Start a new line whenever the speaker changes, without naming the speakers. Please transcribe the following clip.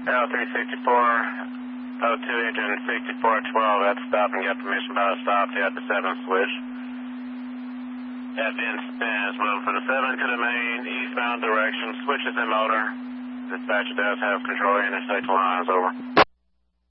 L364, 02 engine 6412, that's stop and get permission by the stop to the 7 switch. FN spins, move from the 7 to the main, eastbound direction, switches in motor. Dispatcher does have control, interstate lines, over.